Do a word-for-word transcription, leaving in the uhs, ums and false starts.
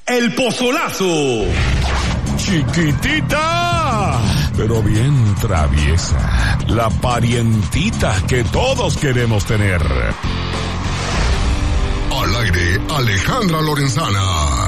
El Pozolazo. Chiquitita, pero bien traviesa. La parientita que todos queremos tener. Al aire, Alejandra Lorenzana.